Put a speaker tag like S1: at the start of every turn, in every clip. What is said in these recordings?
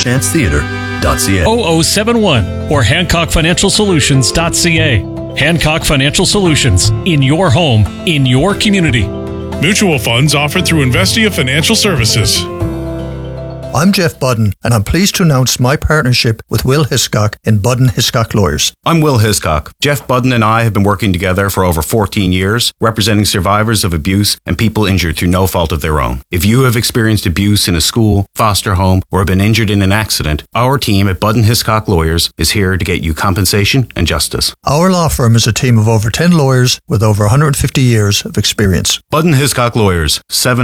S1: secondchancetheatre.ca.
S2: 0071 or HancockFinancialSolutions.ca. Hancock Financial Solutions, in your home, in your community.
S3: Mutual funds offered through Investia Financial Services.
S4: I'm Jeff Budden, and I'm pleased to announce my partnership with Will Hiscock in Budden Hiscock Lawyers.
S5: I'm Will Hiscock. Jeff Budden and I have been working together for over 14 years, representing survivors of abuse and people injured through no fault of their own. If you have experienced abuse in a school, foster home, or have been injured in an accident, our team at Budden Hiscock Lawyers is here to get you compensation and justice.
S4: Our law firm is a team of over 10 lawyers with over 150 years of experience.
S5: Budden Hiscock Lawyers,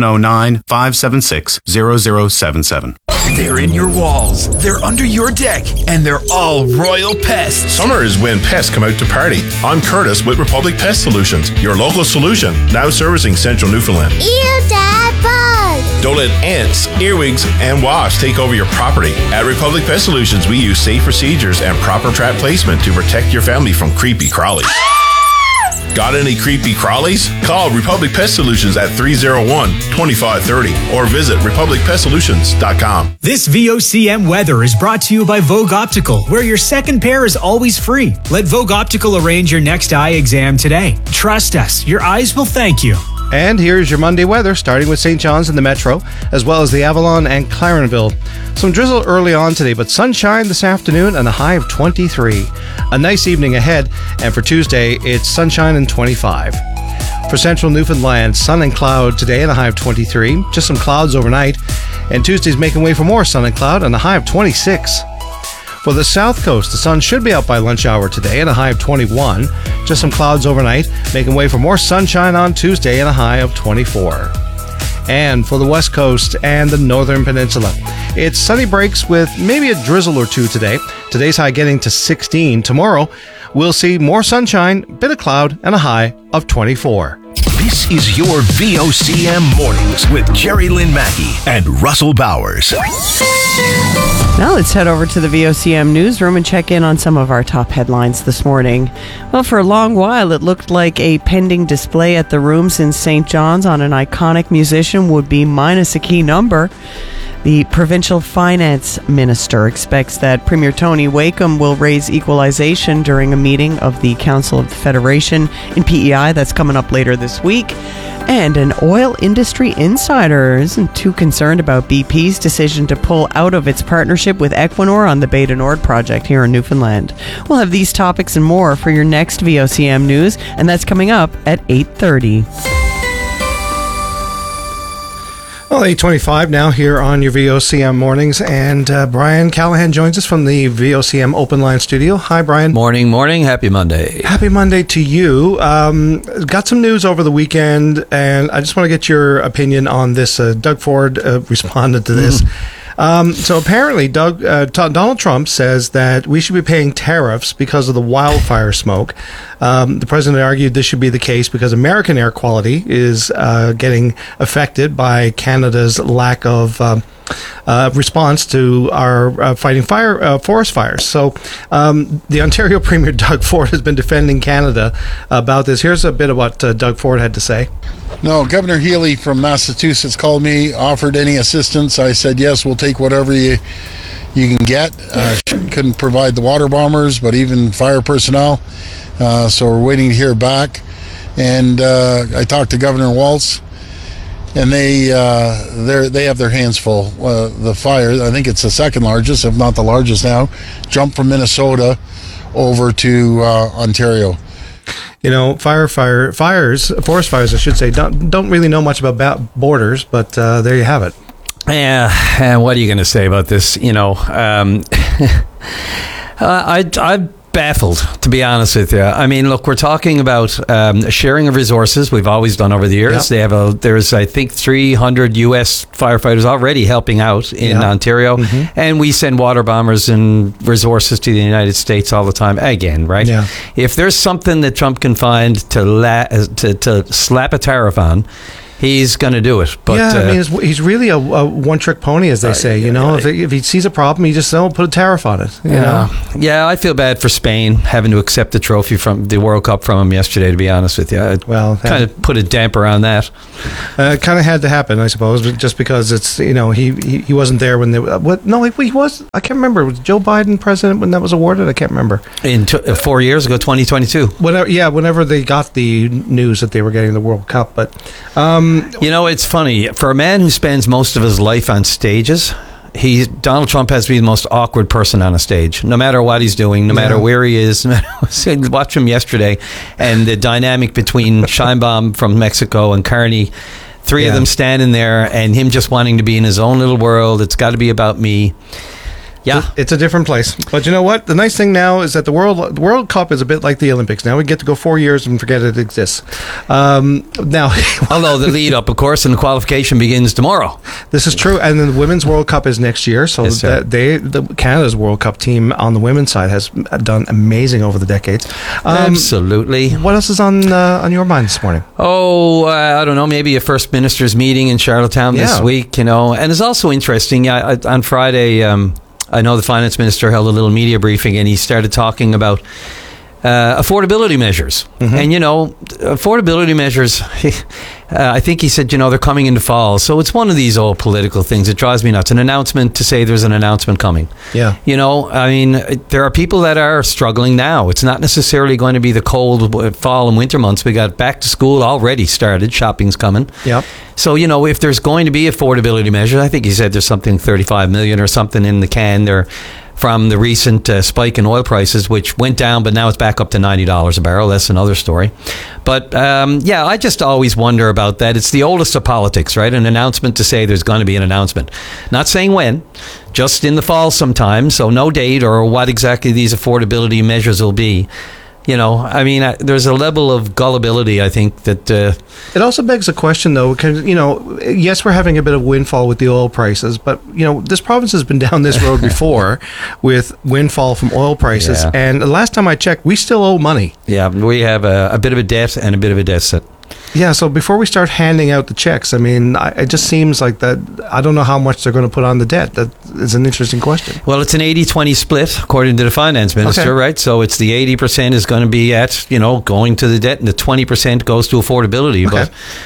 S5: 709-576-0077.
S6: They're in your walls, they're under your deck, and they're all Royal Pests.
S7: Summer is when pests come out to party. I'm Curtis with Republic Pest Solutions, your local solution, now servicing Central Newfoundland.
S8: Ew, Dad, bug!
S7: Don't let ants, earwigs, and wasps take over your property. At Republic Pest Solutions, we use safe procedures and proper trap placement to protect your family from creepy crawlies. Got any creepy crawlies? Call Republic Pest Solutions at 301-2530 or visit republicpestsolutions.com.
S9: This VOCM weather is brought to you by Vogue Optical, where your second pair is always free. Let Vogue Optical arrange your next eye exam today. Trust us, your eyes will thank you.
S10: And here's your Monday weather, starting with St. John's in the Metro, as well as the Avalon and Clarenville. Some drizzle early on today, but sunshine this afternoon and a high of 23. A nice evening ahead, and for Tuesday, it's sunshine and 25. For central Newfoundland, sun and cloud today and a high of 23. Just some clouds overnight, and Tuesday's making way for more sun and cloud and a high of 26. For the south coast, the sun should be out by lunch hour today and a high of 21. Just some clouds overnight, making way for more sunshine on Tuesday and a high of 24. And for the west coast and the northern peninsula, it's sunny breaks with maybe a drizzle or two today. Today's high getting to 16. Tomorrow, we'll see more sunshine, bit of cloud, and a high of 24.
S6: This is your VOCM Mornings with Jerry Lynn Mackey and Russell Bowers.
S11: Now let's head over to the VOCM newsroom and check in on some of our top headlines this morning. Well, for a long while, it looked like a pending display at the Rooms in St. John's on an iconic musician would be minus a key number. The provincial finance minister expects that Premier Tony Wakeham will raise equalization during a meeting of the Council of the Federation in PEI that's coming up later this week. And an oil industry insider isn't too concerned about BP's decision to pull out of its partnership with Equinor on the Bay du Nord project here in Newfoundland. We'll have these topics and more for your next VOCM news, and that's coming up at 8:30.
S10: Well, 8:25 now here on your VOCM mornings, and Brian Callahan joins us from the VOCM Open Line Studio. Hi, Brian.
S12: Morning. Happy Monday.
S10: Happy Monday to you. Got some news over the weekend, and I just want to get your opinion on this. Doug Ford responded to this. So apparently, Donald Trump says that we should be paying tariffs because of the wildfire smoke. The president argued this should be the case because American air quality is getting affected by Canada's lack of response to our fighting forest fires. So the Ontario Premier Doug Ford has been defending Canada about this. Here's a bit of what Doug Ford had to say.
S13: No, Governor Healy from Massachusetts called me, offered any assistance. I said, yes, we'll take whatever you can get. Couldn't provide the water bombers, but even fire personnel. So we're waiting to hear back. And I talked to Governor Walz, and they have their hands full. The fire, I think it's the second largest, if not the largest now, jumped from Minnesota over to Ontario.
S10: You know, forest fires, I should say, don't really know much about borders, but there you have it.
S12: Yeah, and what are you going to say about this? You know, I'm baffled, to be honest with you. I mean, look, we're talking about sharing of resources. We've always done over the years. Yep. There's, I think, 300 U.S. firefighters already helping out in Ontario, and we send water bombers and resources to the United States all the time. Again, right? Yeah. If there's something that Trump can find to slap a tariff on, he's going to do it. But
S10: yeah, I mean, he's really a one-trick pony, as they say. You know, if he sees a problem, he just put a tariff on it. You know?
S12: Yeah, I feel bad for Spain having to accept the trophy from the World Cup from him yesterday, to be honest with you. Well, kind of put a damper on that.
S10: It kind of had to happen, I suppose, just because it's, you know, he wasn't there when they... No, he was... I can't remember. Was Joe Biden president when that was awarded? I can't remember.
S12: 4 years ago, 2022.
S10: Whenever they got the news that they were getting the World Cup. But...
S12: you know, it's funny. For a man who spends most of his life on stages... Donald Trump has to be the most awkward person on a stage, no matter what he's doing, no matter where he is. Watch him yesterday, and the dynamic between Sheinbaum from Mexico and Carney, three of them standing there, and him just wanting to be in his own little world. It's got to be about me. Yeah,
S10: it's a different place. But you know what? The nice thing now is that the World Cup is a bit like the Olympics. Now we get to go 4 years and forget it exists. Now,
S12: although the lead up, of course, and the qualification begins tomorrow.
S10: This is true, and then the Women's World Cup is next year. So the Canada's World Cup team on the women's side has done amazing over the decades.
S12: Absolutely.
S10: What else is on your mind this morning?
S12: Oh, I don't know. Maybe a First Ministers meeting in Charlottetown this week. You know, and it's also interesting. On Friday. I know the finance minister held a little media briefing, and he started talking about affordability measures. Mm-hmm. And, you know, affordability measures, I think he said, you know, they're coming into fall. So it's one of these old political things. It drives me nuts. An announcement to say there's an announcement coming.
S10: Yeah.
S12: You know, I mean, there are people that are struggling now. It's not necessarily going to be the cold fall and winter months. We got back to school already started. Shopping's coming.
S10: Yep.
S12: So, you know, if there's going to be affordability measures, I think he said there's something 35 million or something in the can there from the recent spike in oil prices, which went down, but now it's back up to $90 a barrel. That's another story. But, yeah, I just always wonder about that. It's the oldest of politics, right? An announcement to say there's going to be an announcement. Not saying when, just in the fall sometime, so no date or what exactly these affordability measures will be. You know, I mean, there's a level of gullibility, I think, that...
S10: It also begs a question, though, because, you know, yes, we're having a bit of windfall with the oil prices, but, you know, this province has been down this road before with windfall from oil prices, and the last time I checked, we still owe money.
S12: Yeah, we have a bit of a debt and a bit of a deficit.
S10: Yeah, so before we start handing out the checks, I mean, it just seems like that. I don't know how much they're going to put on the debt. That is an interesting question.
S12: Well, it's an 80-20 split, according to the finance minister, right? So it's the 80% is going to be at, you know, going to the debt, and the 20% goes to affordability. Okay.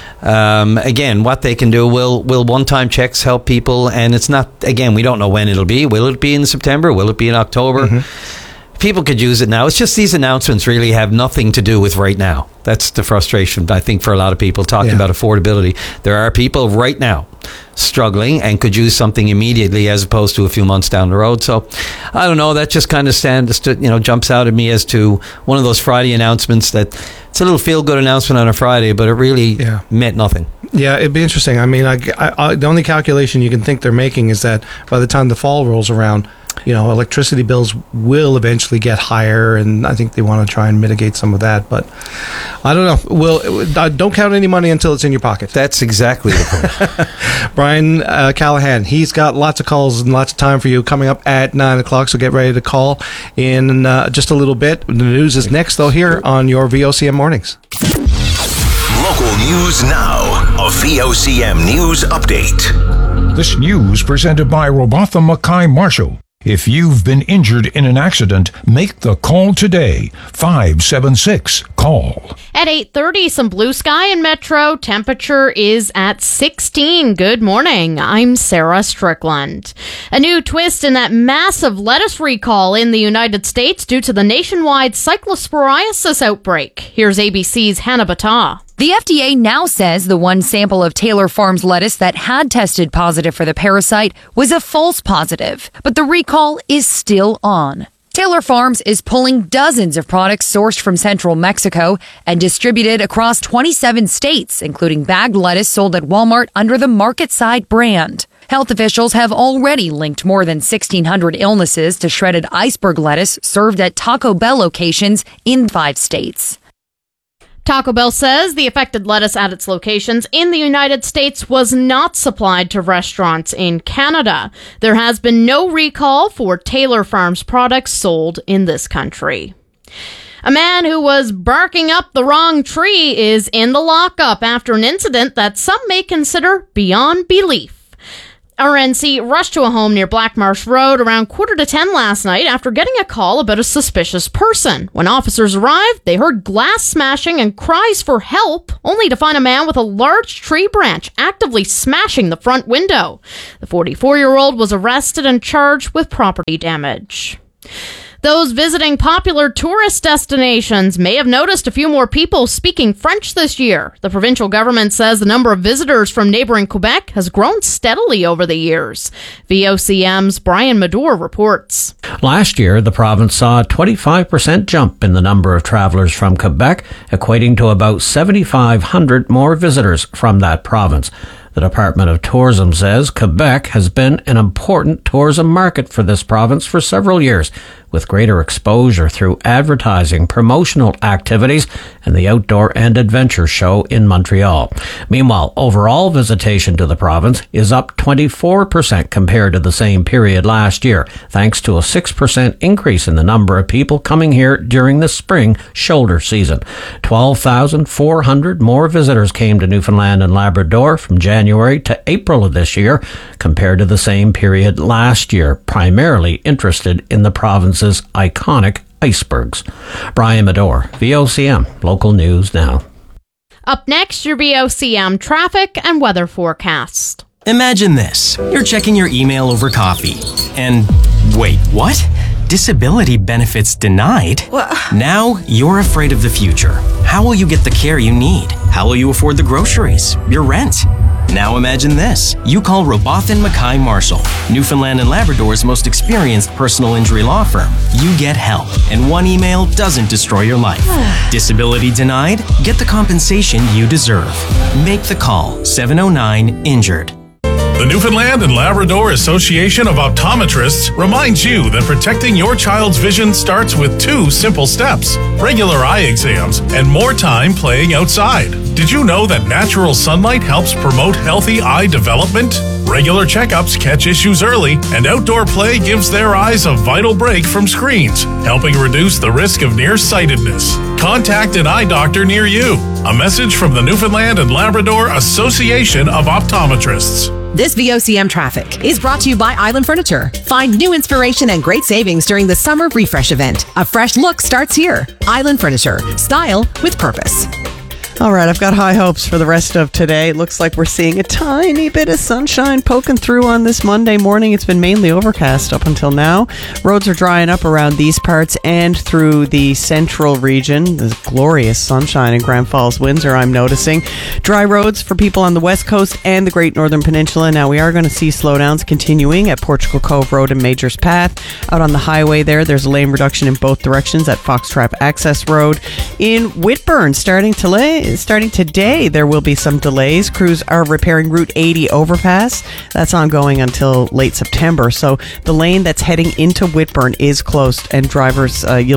S12: But again, what they can do, will one-time checks help people? And it's not, again, we don't know when it'll be. Will it be in September? Will it be in October? Mm-hmm. People could use it now. It's just these announcements really have nothing to do with right now. That's the frustration, I think, for a lot of people talking about affordability. There are people right now struggling and could use something immediately as opposed to a few months down the road. So, I don't know. That just kind of jumps out at me as to one of those Friday announcements that it's a little feel-good announcement on a Friday, but it really meant nothing.
S10: Yeah, it'd be interesting. I mean, the only calculation you can think they're making is that by the time the fall rolls around, you know, electricity bills will eventually get higher, and I think they want to try and mitigate some of that. But I don't know. Don't count any money until it's in your pocket.
S12: That's exactly the point.
S10: Brian Callahan, he's got lots of calls and lots of time for you coming up at 9 o'clock, so get ready to call in just a little bit. The news is next, though, here on your VOCM Mornings.
S6: Local news now. A VOCM News Update.
S1: This news presented by Robatha Mackay Marshall. If you've been injured in an accident, make the call today. 576-CALL.
S14: At 8:30, some blue sky in Metro. Temperature is at 16. Good morning. I'm Sarah Strickland. A new twist in that massive lettuce recall in the United States due to the nationwide cyclosporiasis outbreak. Here's ABC's Hannah Battah.
S15: The FDA now says the one sample of Taylor Farms lettuce that had tested positive for the parasite was a false positive, but the recall is still on. Taylor Farms is pulling dozens of products sourced from central Mexico and distributed across 27 states, including bagged lettuce sold at Walmart under the Market Side brand. Health officials have already linked more than 1,600 illnesses to shredded iceberg lettuce served at Taco Bell locations in 5 states.
S14: Taco Bell says the affected lettuce at its locations in the United States was not supplied to restaurants in Canada. There has been no recall for Taylor Farms products sold in this country. A man who was barking up the wrong tree is in the lockup after an incident that some may consider beyond belief. RNC rushed to a home near Blackmarsh Road around 9:45 last night after getting a call about a suspicious person. When officers arrived, they heard glass smashing and cries for help, only to find a man with a large tree branch actively smashing the front window. The 44-year-old was arrested and charged with property damage. Those visiting popular tourist destinations may have noticed a few more people speaking French this year. The provincial government says the number of visitors from neighboring Quebec has grown steadily over the years. VOCM's Brian Madore reports.
S16: Last year, the province saw a 25% jump in the number of travelers from Quebec, equating to about 7,500 more visitors from that province. The Department of Tourism says Quebec has been an important tourism market for this province for several years, with greater exposure through advertising, promotional activities, and the Outdoor and Adventure Show in Montreal. Meanwhile, overall visitation to the province is up 24% compared to the same period last year, thanks to a 6% increase in the number of people coming here during the spring shoulder season. 12,400 more visitors came to Newfoundland and Labrador from January to April of this year compared to the same period last year, primarily interested in the province's iconic icebergs. Brian Madore, VOCM, Local News Now.
S14: Up next, your VOCM traffic and weather forecast.
S17: Imagine this. You're checking your email over coffee. And wait, what? Disability benefits denied? Now you're afraid of the future. How will you get the care you need? How will you afford the groceries? Your rent? Now imagine this. You call Robotham Mackay Marshall, Newfoundland and Labrador's most experienced personal injury law firm. You get help, and one email doesn't destroy your life. Disability denied? Get the compensation you deserve. Make the call. 709-INJURED.
S3: The Newfoundland and Labrador Association of Optometrists reminds you that protecting your child's vision starts with 2 simple steps: regular eye exams and more time playing outside. Did you know that natural sunlight helps promote healthy eye development? Regular checkups catch issues early, and outdoor play gives their eyes a vital break from screens, helping reduce the risk of nearsightedness. Contact an eye doctor near you. A message from the Newfoundland and Labrador Association of Optometrists.
S18: This VOCM traffic is brought to you by Island Furniture. Find new inspiration and great savings during the Summer Refresh event. A fresh look starts here. Island Furniture. Style with purpose.
S11: All right, I've got high hopes for the rest of today. It looks like we're seeing a tiny bit of sunshine poking through on this Monday morning. It's been mainly overcast up until now. Roads are drying up around these parts and through the central region. There's glorious sunshine in Grand Falls, Windsor, I'm noticing. Dry roads for people on the West Coast and the Great Northern Peninsula. Now, we are going to see slowdowns continuing at Portugal Cove Road and Majors Path. Out on the highway there's a lane reduction in both directions at Foxtrap Access Road. In Whitburn, starting today, there will be some delays. Crews are repairing Route 80 overpass. That's ongoing until late September. So the lane that's heading into Whitburn is closed, and drivers, it'll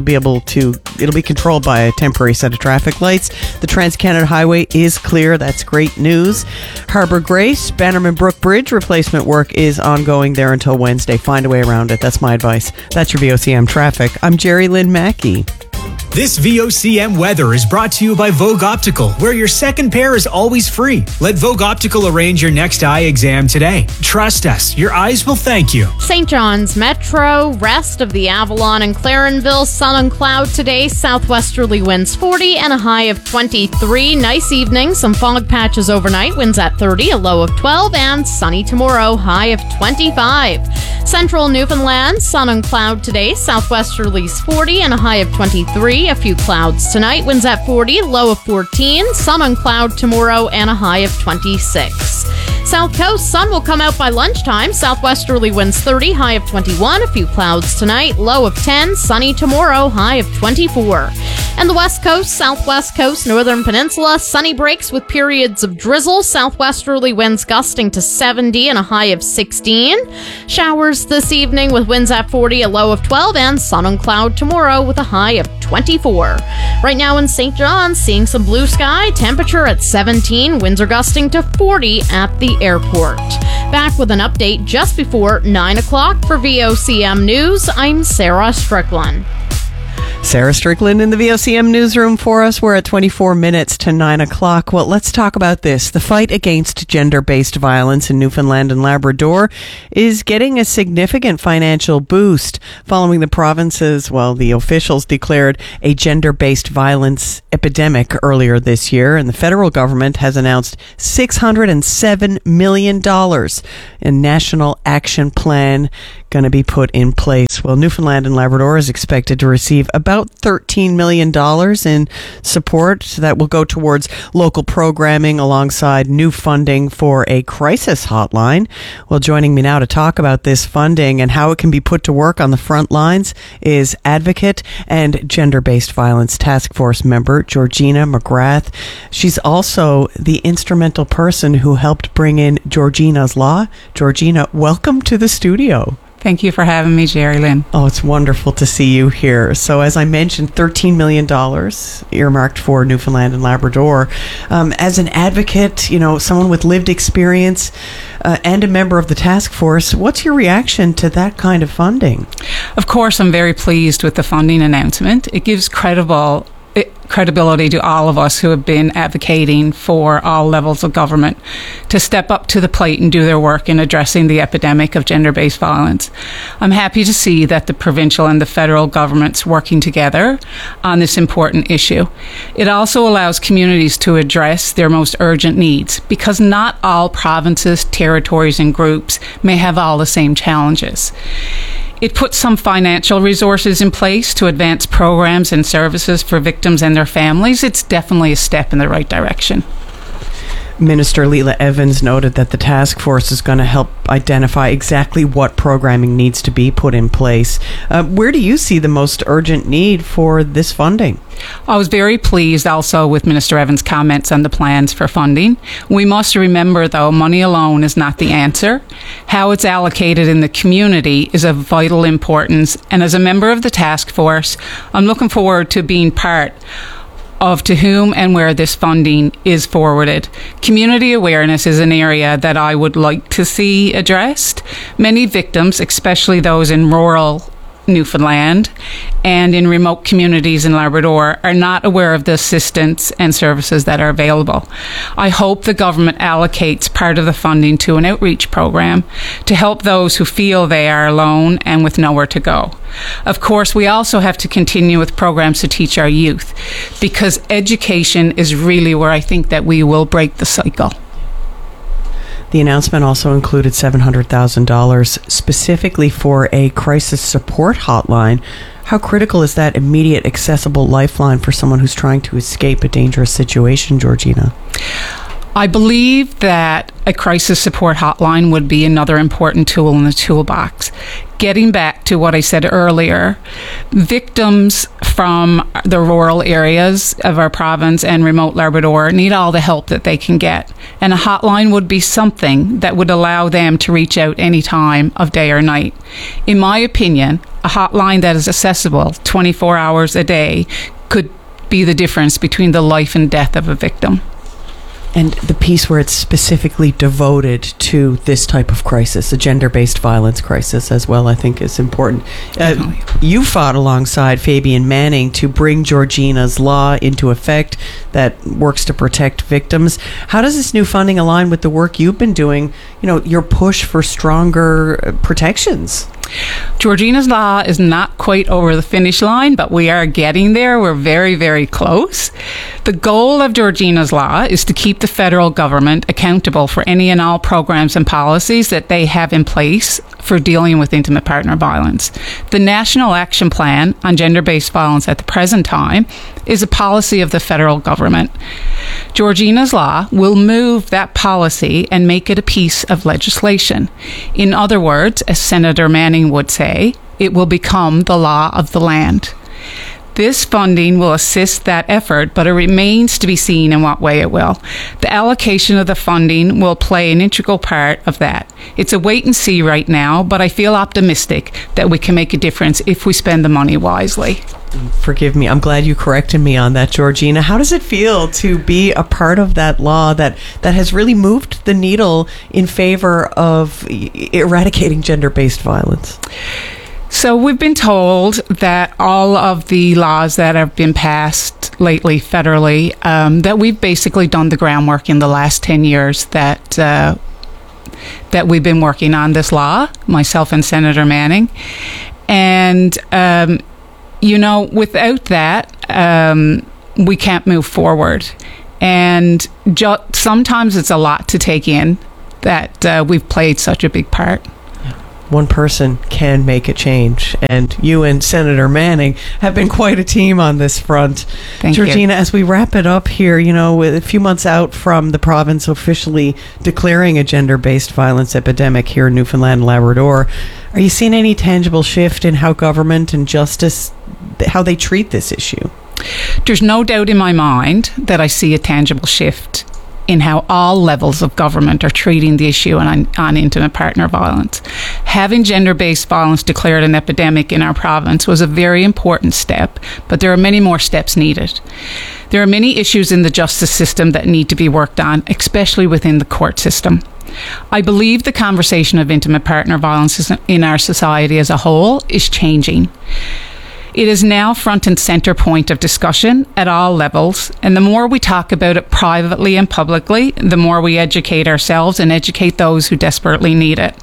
S11: be controlled by a temporary set of traffic lights. The Trans-Canada Highway is clear. That's great news. Harbour Grace, Bannerman Brook Bridge replacement work is ongoing there until Wednesday. Find a way around it. That's my advice. That's your VOCM traffic. I'm Jerry Lynn Mackey.
S9: This VOCM weather is brought to you by Vogue Optical, where your second pair is always free. Let Vogue Optical arrange your next eye exam today. Trust us, your eyes will thank you.
S14: St. John's Metro, rest of the Avalon and Clarenville, sun and cloud today, southwesterly winds 40 and a high of 23. Nice evening, some fog patches overnight, winds at 30, a low of 12, and sunny tomorrow, high of 25. Central Newfoundland, sun and cloud today, southwesterlies 40 and a high of 23. A few clouds tonight, winds at 40, low of 14, sun and cloud tomorrow, and a high of 26. South Coast, sun will come out by lunchtime, southwesterly winds 30, high of 21, a few clouds tonight, low of 10, sunny tomorrow, high of 24. And the West Coast, Southwest Coast, Northern Peninsula, sunny breaks with periods of drizzle, southwesterly winds gusting to 70 and a high of 16. Showers this evening with winds at 40, a low of 12, and sun and cloud tomorrow with a high of 24. Right now in St. John's, seeing some blue sky, temperature at 17, winds are gusting to 40 at the airport. Back with an update just before 9 o'clock for VOCM News, I'm Sarah Strickland.
S11: Sarah Strickland in the VOCM newsroom for us. We're at 24 minutes to 9 o'clock. Well, let's talk about this. The fight against gender-based violence in Newfoundland and Labrador is getting a significant financial boost following the province's, the officials declared a gender-based violence epidemic earlier this year, and the federal government has announced $607 million in national action plan going to be put in place. Well, Newfoundland and Labrador is expected to receive about $13 million in support that will go towards local programming alongside new funding for a crisis hotline. Well, joining me now to talk about this funding and how it can be put to work on the front lines is advocate and gender-based violence task force member Georgina McGrath. She's also the instrumental person who helped bring in Georgina's Law. Georgina, welcome to the studio.
S19: Thank you for having me, Jerry Lynn.
S11: Oh, it's wonderful to see you here. So as I mentioned, $13 million earmarked for Newfoundland and Labrador. As an advocate, someone with lived experience and a member of the task force, what's your reaction to that kind of funding?
S19: Of course, I'm very pleased with the funding announcement. It gives credibility to all of us who have been advocating for all levels of government to step up to the plate and do their work in addressing the epidemic of gender-based violence. I'm happy to see that the provincial and the federal governments working together on this important issue. It also allows communities to address their most urgent needs, because not all provinces, territories, and groups may have all the same challenges. It puts some financial resources in place to advance programs and services for victims and their families. It's definitely a step in the right direction.
S11: Minister Leela Evans noted that the task force is going to help identify exactly what programming needs to be put in place. Where do you see the most urgent need for this funding?
S19: I was very pleased also with Minister Evans' comments on the plans for funding. We must remember, though, money alone is not the answer. How it's allocated in the community is of vital importance, and as a member of the task force, I'm looking forward to being part of to whom and where this funding is forwarded. Community awareness is an area that I would like to see addressed. Many victims, especially those in rural Newfoundland and in remote communities in Labrador, are not aware of the assistance and services that are available. I hope the government allocates part of the funding to an outreach program to help those who feel they are alone and with nowhere to go. Of course, we also have to continue with programs to teach our youth, because education is really where I think that we will break the cycle.
S11: The announcement also included $700,000 specifically for a crisis support hotline. How critical is that immediate, accessible lifeline for someone who's trying to escape a dangerous situation, Georgina?
S19: I believe that a crisis support hotline would be another important tool in the toolbox. Getting back to what I said earlier, victims from the rural areas of our province and remote Labrador need all the help that they can get. And a hotline would be something that would allow them to reach out any time of day or night. In my opinion, a hotline that is accessible 24 hours a day could be the difference between the life and death of a victim.
S11: And the piece where it's specifically devoted to this type of crisis, a gender-based violence crisis as well, I think is important. You fought alongside Fabian Manning to bring Georgina's Law into effect that works to protect victims. How does this new funding align with the work you've been doing, your push for stronger protections?
S19: Georgina's Law is not quite over the finish line, but we are getting there. We're very, very close. The goal of Georgina's Law is to keep the federal government accountable for any and all programs and policies that they have in place for dealing with intimate partner violence. The National Action Plan on Gender-Based Violence at the present time is a policy of the federal government. Georgina's Law will move that policy and make it a piece of legislation. In other words, as Senator Manning would say, it will become the law of the land. This funding will assist that effort, but it remains to be seen in what way it will. The allocation of the funding will play an integral part of that. It's a wait and see right now, but I feel optimistic that we can make a difference if we spend the money wisely.
S11: Forgive me, I'm glad you corrected me on that, Georgina. How does it feel to be a part of that law that has really moved the needle in favor of eradicating gender-based violence?
S19: So So we've been told that all of the laws that have been passed lately federally, that we've basically done the groundwork in the last 10 years that we've been working on this law, myself and Senator Manning. And, without that, we can't move forward. And sometimes it's a lot to take in that we've played such a big part.
S11: One person can make a change, and you and Senator Manning have been quite a team on this front.
S19: Thank
S11: Georgina,
S19: you.
S11: as we wrap it up here, with a few months out from the province officially declaring a gender-based violence epidemic here in Newfoundland and Labrador, are you seeing any tangible shift in how government and justice, how they treat this issue?
S19: There's no doubt in my mind that I see a tangible shift in how all levels of government are treating the issue on intimate partner violence. Having gender-based violence declared an epidemic in our province was a very important step, but there are many more steps needed. There are many issues in the justice system that need to be worked on, especially within the court system. I believe the conversation of intimate partner violence in our society as a whole is changing. It is now front and center point of discussion at all levels, and the more we talk about it privately and publicly, the more we educate ourselves and educate those who desperately need it.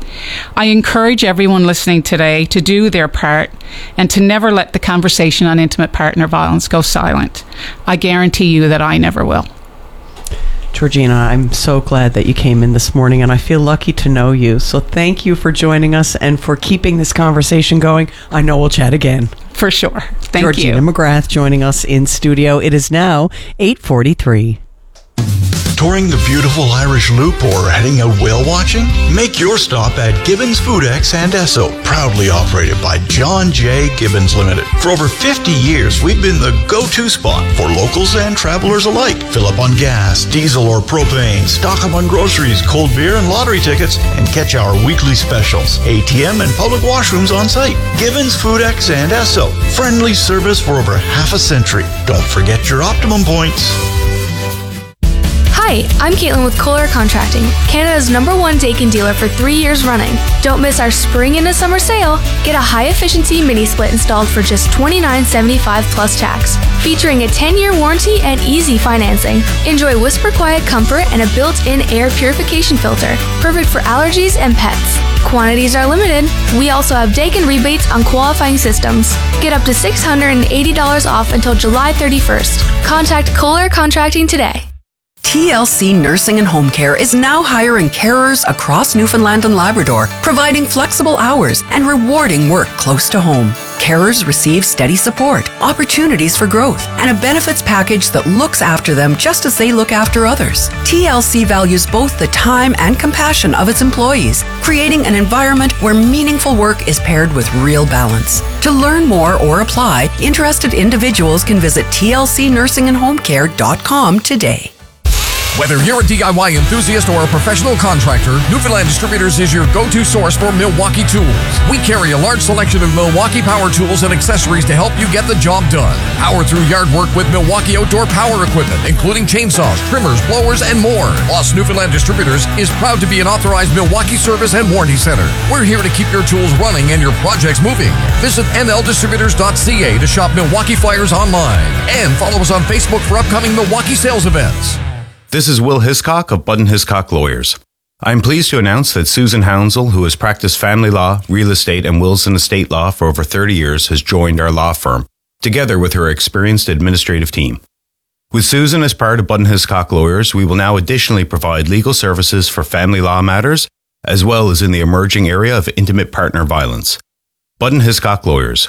S19: I encourage everyone listening today to do their part and to never let the conversation on intimate partner violence go silent. I guarantee you that I never will.
S11: Georgina, I'm so glad that you came in this morning, and I feel lucky to know you. So thank you for joining us and for keeping this conversation going. I know we'll chat again.
S19: For sure. Thank
S11: Georgina
S19: you.
S11: McGrath joining us in studio. It is now 8:43.
S20: Touring the beautiful Irish Loop or heading out whale watching? Make your stop at Gibbons Foodex and Esso, proudly operated by John J. Gibbons Limited. For over 50 years, we've been the go-to spot for locals and travelers alike. Fill up on gas, diesel or propane, stock up on groceries, cold beer and lottery tickets, and catch our weekly specials. ATM and public washrooms on site. Gibbons Foodex and Esso. Friendly service for over half a century. Don't forget your Optimum points.
S21: Hi, I'm Caitlin with Kohler Contracting, Canada's #1 Daikin dealer for 3 years running. Don't miss our spring into summer sale. Get a high-efficiency mini-split installed for just $29.75 plus tax, featuring a 10-year warranty and easy financing. Enjoy whisper-quiet comfort and a built-in air purification filter, perfect for allergies and pets. Quantities are limited. We also have Daikin rebates on qualifying systems. Get up to $680 off until July 31st. Contact Kohler Contracting today.
S22: TLC Nursing and Home Care is now hiring carers across Newfoundland and Labrador, providing flexible hours and rewarding work close to home. Carers receive steady support, opportunities for growth, and a benefits package that looks after them just as they look after others. TLC values both the time and compassion of its employees, creating an environment where meaningful work is paired with real balance. To learn more or apply, interested individuals can visit tlcnursingandhomecare.com today.
S23: Whether you're a DIY enthusiast or a professional contractor, Newfoundland Distributors is your go-to source for Milwaukee tools. We carry a large selection of Milwaukee power tools and accessories to help you get the job done. Power through yard work with Milwaukee outdoor power equipment, including chainsaws, trimmers, blowers, and more. Plus, Newfoundland Distributors is proud to be an authorized Milwaukee service and warranty center. We're here to keep your tools running and your projects moving. Visit nldistributors.ca to shop Milwaukee Flyers online. And follow us on Facebook for upcoming Milwaukee sales events.
S5: This is Will Hiscock of Budden Hiscock Lawyers. I am pleased to announce that Susan Hounsell, who has practiced family law, real estate, and wills and estate law for over 30 years, has joined our law firm, together with her experienced administrative team. With Susan as part of Budden Hiscock Lawyers, we will now additionally provide legal services for family law matters, as well as in the emerging area of intimate partner violence. Budden Hiscock Lawyers,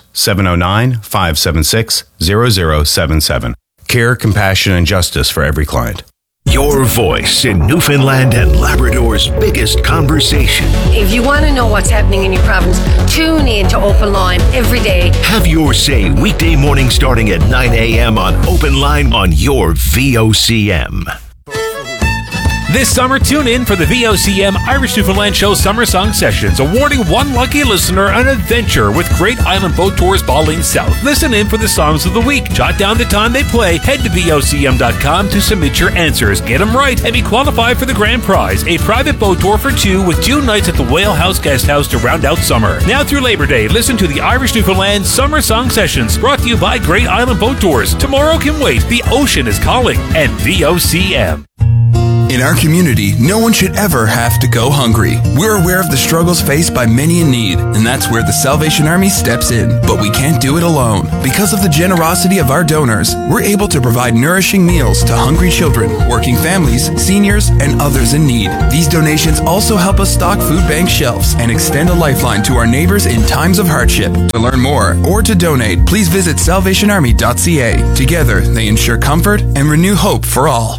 S5: 709-576-0077. Care, compassion, and justice for every client.
S6: Your voice in Newfoundland and Labrador's biggest conversation.
S24: If you want to know what's happening in your province, tune in to Open Line every day.
S6: Have your say weekday morning starting at 9 a.m. on Open Line on your VOCM.
S2: This summer, tune in for the VOCM Irish Newfoundland Show Summer Song Sessions, awarding one lucky listener an adventure with Great Island Boat Tours Balling South. Listen in for the songs of the week. Jot down the time they play. Head to VOCM.com to submit your answers. Get them right and be qualified for the grand prize, a private boat tour for two with 2 nights at the Whale House Guest House to round out summer. Now through Labor Day, listen to the Irish Newfoundland Summer Song Sessions, brought to you by Great Island Boat Tours. Tomorrow can wait. The ocean is calling. And VOCM.
S4: In our community, no one should ever have to go hungry. We're aware of the struggles faced by many in need, and that's where the Salvation Army steps in. But we can't do it alone. Because of the generosity of our donors, we're able to provide nourishing meals to hungry children, working families, seniors, and others in need. These donations also help us stock food bank shelves and extend a lifeline to our neighbors in times of hardship. To learn more or to donate, please visit salvationarmy.ca. Together, they ensure comfort and renew hope for all.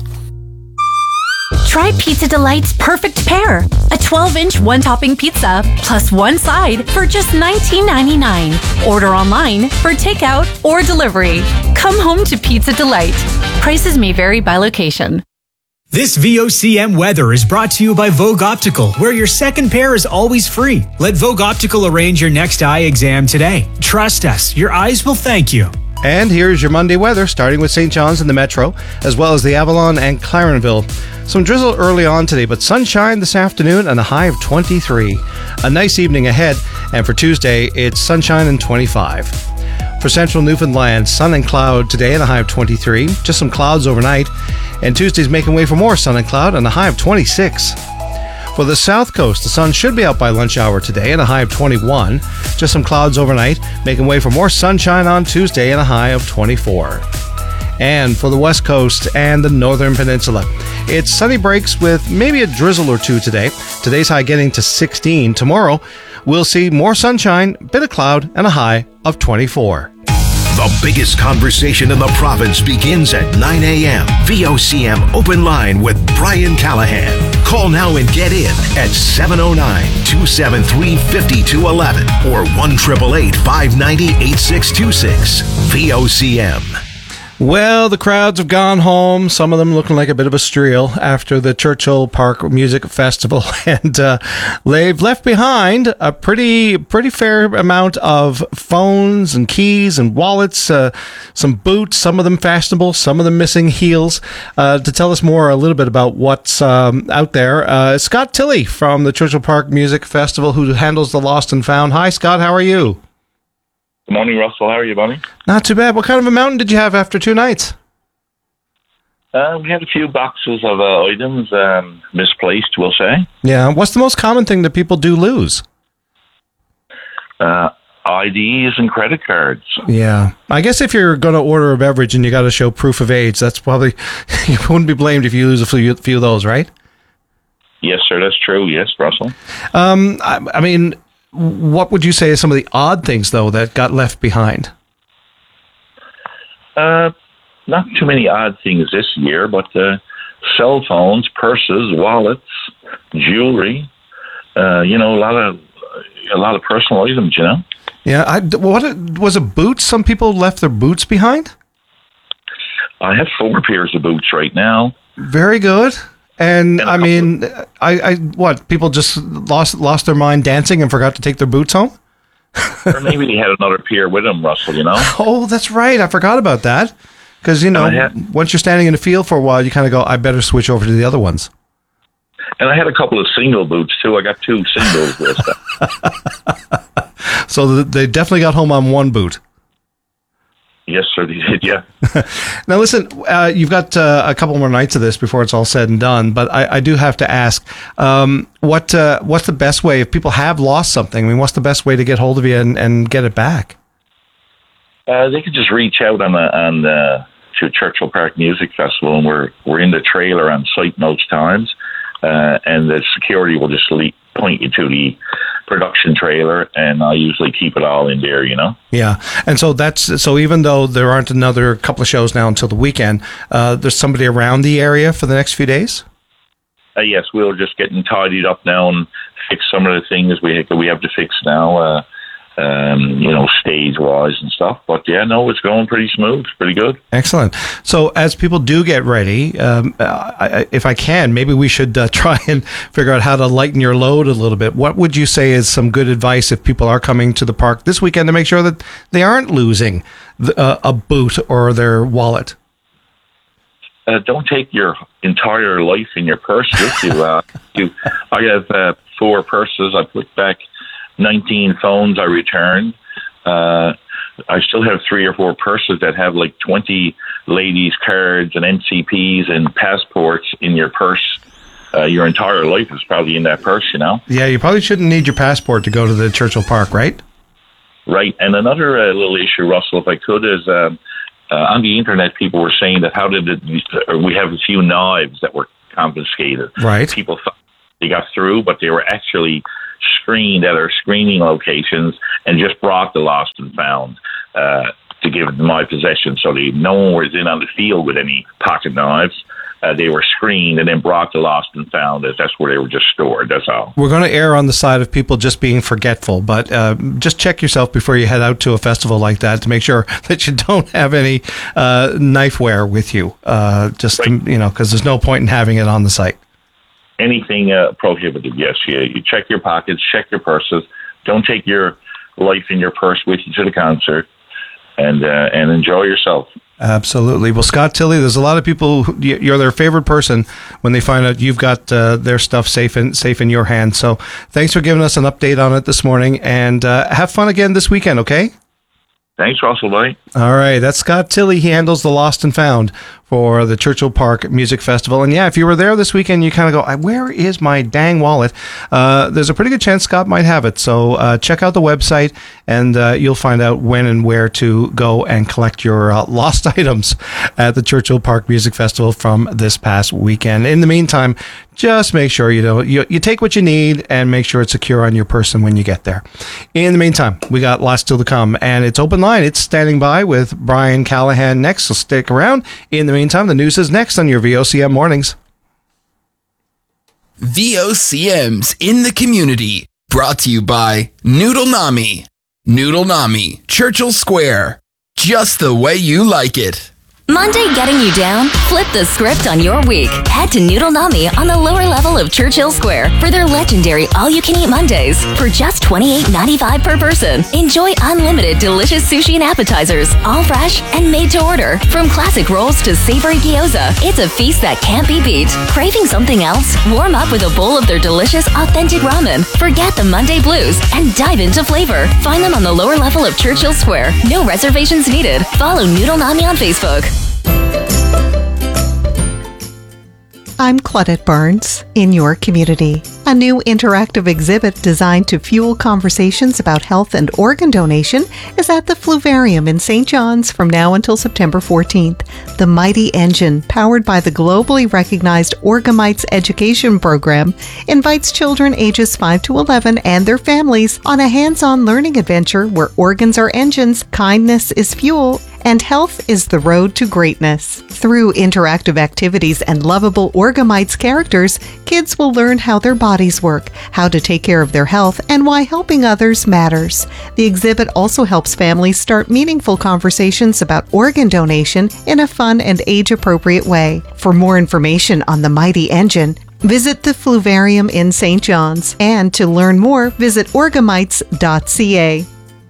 S7: Try Pizza Delight's Perfect Pair, a 12-inch one-topping pizza plus one side for just $19.99. Order online for takeout or delivery. Come home to Pizza Delight. Prices may vary by location.
S9: This VOCM weather is brought to you by Vogue Optical, where your second pair is always free. Let Vogue Optical arrange your next eye exam today. Trust us, your eyes will thank you.
S10: And here's your Monday weather, starting with St. John's in the Metro, as well as the Avalon and Clarenville. Some drizzle early on today, but sunshine this afternoon and a high of 23. A nice evening ahead, and for Tuesday, it's sunshine and 25. For central Newfoundland, sun and cloud today and a high of 23. Just some clouds overnight, and Tuesday's making way for more sun and cloud and a high of 26. For the south coast, the sun should be out by lunch hour today and a high of 21. Just some clouds overnight, making way for more sunshine on Tuesday and a high of 24. And for the west coast and the northern peninsula, it's sunny breaks with maybe a drizzle or two today. Today's high getting to 16. Tomorrow, we'll see more sunshine, bit of cloud, and a high of 24.
S6: The biggest conversation in the province begins at 9 a.m. VOCM Open Line with Brian Callahan. Call now and get in at 709-273-5211 or 1-888-590-8626. VOCM.
S10: Well, the crowds have gone home, some of them looking like a bit of a streel after the Churchill Park Music Festival, and they've left behind a pretty fair amount of phones and keys and wallets, some boots, some of them fashionable, some of them missing heels. To tell us more a little bit about what's out there, Scott Tilley from the Churchill Park Music Festival, who handles the lost and found. Hi, Scott, how are you?
S8: Good morning, Russell. How are you, buddy?
S10: Not too bad. What kind of a mountain did you have after 2 nights?
S8: We had a few boxes of items misplaced, we'll say.
S10: Yeah. What's the most common thing that people do lose?
S8: IDs and credit cards.
S10: Yeah. I guess if you're going to order a beverage and you got to show proof of age, that's probably, you wouldn't be blamed if you lose a few of those, right?
S8: Yes, sir. That's true. Yes, Russell.
S10: I mean, what would you say are some of the odd things, though, that got left behind?
S8: Not too many odd things this year, but cell phones, purses, wallets, jewelry, a lot of personal items, you know?
S10: Yeah. What was it, boots? Some people left their boots behind?
S8: I have 4 pairs of boots right now.
S10: Very good. And I mean, what, people just lost their mind dancing and forgot to take their boots home?
S8: Or maybe they had another pair with them, Russell, you know?
S10: Oh, that's right. I forgot about that. Because, once you're standing in the field for a while, you kind of go, I better switch over to the other ones.
S8: And I had a couple of single boots, too. I got 2 singles this time.
S10: So they definitely got home on 1 boot.
S8: Yes, sir, they did, yeah.
S10: Now, listen, you've got a couple more nights of this before it's all said and done, but I do have to ask, what's the best way, if people have lost something, I mean, what's the best way to get hold of you and get it back?
S8: They could just reach out to Churchill Park Music Festival, and we're in the trailer on site most times, and the security will just point you to the production trailer, and I usually keep it all in there, you know?
S10: Yeah. And so even though there aren't another couple of shows now until the weekend, there's somebody around the area for the next few days?
S8: Yes, we're just getting tidied up now and fix some of the things we have to fix now. stage-wise and stuff. But yeah, no, it's going pretty smooth, pretty good.
S10: Excellent. So as people do get ready, if I can, maybe we should try and figure out how to lighten your load a little bit. What would you say is some good advice if people are coming to the park this weekend to make sure that they aren't losing a boot or their wallet?
S8: Don't take your entire life in your purse with you. I have 4 purses. I put back 19 phones I returned. I still have 3 or 4 purses that have like 20 ladies' cards and NCPs and passports in your purse. Your entire life is probably in that purse, you know?
S10: Yeah, you probably shouldn't need your passport to go to the Churchill Park, right?
S8: Right. And another little issue, Russell, if I could, is on the internet, people were saying that we have a few knives that were confiscated.
S10: Right.
S8: People thought they got through, but they were actually screened at our screening locations and just brought the lost and found to give it in my possession. So no one was in on the field with any pocket knives. They were screened and then brought to lost and found, as that's where they were just stored. That's all.
S10: We're going to err on the side of people just being forgetful, but just check yourself before you head out to a festival like that to make sure that you don't have any knifeware with you. Because there's no point in having it on the site.
S8: Anything prohibited? Yes. You check your pockets, check your purses. Don't take your life in your purse with you to the concert, and enjoy yourself.
S10: Absolutely. Well, Scott Tilley, there's a lot of people you're their favorite person when they find out you've got their stuff safe in your hands. So thanks for giving us an update on it this morning, and have fun again this weekend, okay?
S8: Thanks, Russell. Bye.
S10: All right. That's Scott Tilley. He handles the Lost and Found for the Churchill Park Music Festival. And yeah, if you were there this weekend, you kind of go, where is my dang wallet? There's a pretty good chance Scott might have it. So check out the website, and you'll find out when and where to go and collect your lost items at the Churchill Park Music Festival from this past weekend. In the meantime, just make sure you take what you need and make sure it's secure on your person when you get there. In the meantime, we got lots still to come, and it's open line. It's standing by with Brian Callahan next, so stick around. In the meantime, the news is next on your VOCM Mornings.
S4: VOCM's in the community, brought to you by Noodle Nami. Noodle Nami, Churchill Square. Just the way you like it.
S1: Monday getting you down? Flip the script on your week. Head to Noodle Nami on the lower level of Churchill Square for their legendary all-you-can-eat Mondays. For just $28.95 per person, enjoy unlimited delicious sushi and appetizers, all fresh and made to order. From classic rolls to savory gyoza, it's a feast that can't be beat. Craving something else? Warm up with a bowl of their delicious, authentic ramen. Forget the Monday blues and dive into flavor. Find them on the lower level of Churchill Square. No reservations needed. Follow Noodle Nami on Facebook.
S12: I'm Claudette Barnes, in your community. A new interactive exhibit designed to fuel conversations about health and organ donation is at the Fluvarium in St. John's from now until September 14th. The Mighty Engine, powered by the globally recognized Orgamites Education Program, invites children ages 5 to 11 and their families on a hands-on learning adventure where organs are engines, kindness is fuel, and health is the road to greatness. Through interactive activities and lovable Orgamites characters, kids will learn how their bodies work, how to take care of their health, and why helping others matters. The exhibit also helps families start meaningful conversations about organ donation in a fun and age-appropriate way. For more information on the Mighty Engine, visit the Fluvarium in St. John's. And to learn more, visit orgamites.ca.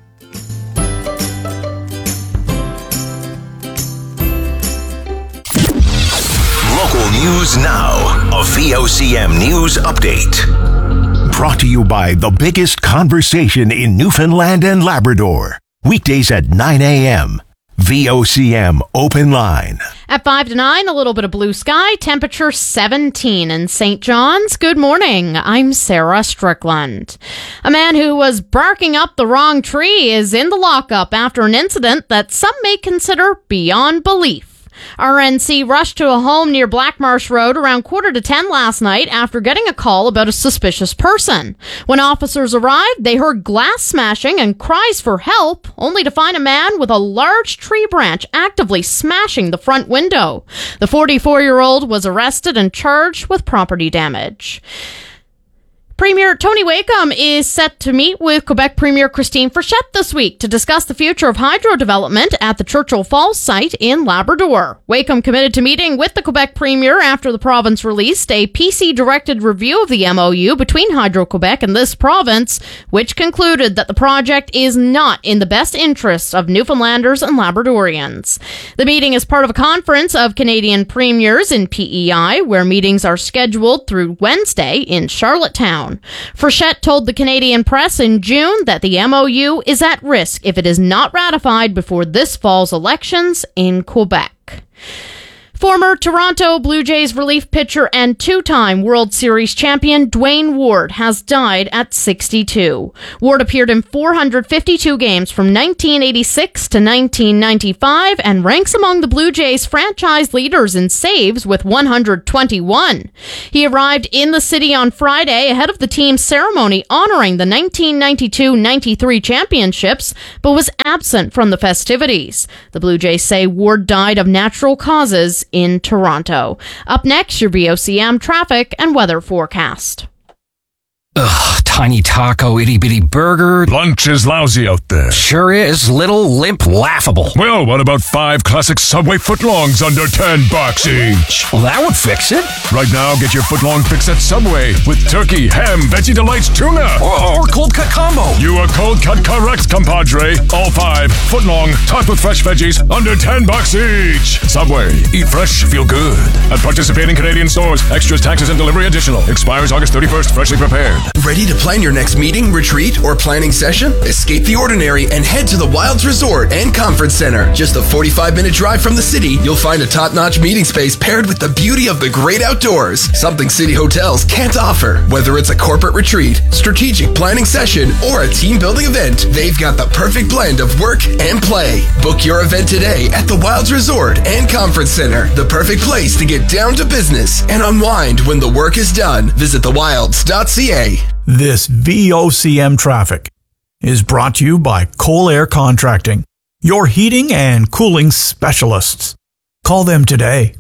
S6: News now, a VOCM News Update. Brought to you by the biggest conversation in Newfoundland and Labrador. Weekdays at 9 a.m. VOCM Open Line.
S14: At 5 to 9, a little bit of blue sky, temperature 17 in St. John's. Good morning. I'm Sarah Strickland. A man who was barking up the wrong tree is in the lockup after an incident that some may consider beyond belief. RNC rushed to a home near Blackmarsh Road around 9:45 last night after getting a call about a suspicious person. When officers arrived, they heard glass smashing and cries for help, only to find a man with a large tree branch actively smashing the front window. The 44-year-old was arrested and charged with property damage. Premier Tony Wakeham is set to meet with Quebec Premier Christine Frechette this week to discuss the future of hydro development at the Churchill Falls site in Labrador. Wakeham committed to meeting with the Quebec Premier after the province released a PC-directed review of the MOU between Hydro-Quebec and this province, which concluded that the project is not in the best interests of Newfoundlanders and Labradorians. The meeting is part of a conference of Canadian premiers in PEI, where meetings are scheduled through Wednesday in Charlottetown. Frechette told the Canadian press in June that the MOU is at risk if it is not ratified before this fall's elections in Quebec. Former Toronto Blue Jays relief pitcher and two-time World Series champion Dwayne Ward has died at 62. Ward appeared in 452 games from 1986 to 1995 and ranks among the Blue Jays franchise leaders in saves with 121. He arrived in the city on Friday ahead of the team's ceremony honoring the 1992-93 championships, but was absent from the festivities. The Blue Jays say Ward died of natural causes in Toronto. Up next, your VOCM traffic and weather forecast.
S13: Ugh, tiny taco, itty-bitty burger.
S15: Lunch is lousy out there.
S13: Sure is. Little, limp, laughable.
S15: Well, what about 5 classic Subway footlongs under $10 each?
S13: Well, that would fix it.
S15: Right now, get your footlong fix at Subway with turkey, ham, Veggie Delights tuna.
S13: Or cold cut combo.
S15: You are cold cut correct, compadre. All 5 footlong, topped with fresh veggies under $10 each. Subway. Eat fresh, feel good. At participating Canadian stores. Extras, taxes, and delivery additional. Expires August 31st. Freshly prepared.
S4: Ready to plan your next meeting, retreat, or planning session? Escape the ordinary and head to the Wilds Resort and Conference Center. Just a 45-minute drive from the city, you'll find a top-notch meeting space paired with the beauty of the great outdoors. Something city hotels can't offer. Whether it's a corporate retreat, strategic planning session, or a team-building event, they've got the perfect blend of work and play. Book your event today at the Wilds Resort and Conference Center. The perfect place to get down to business and unwind when the work is done. Visit thewilds.ca.
S16: This VOCM traffic is brought to you by Coal Air Contracting, your heating and cooling specialists. Call them today.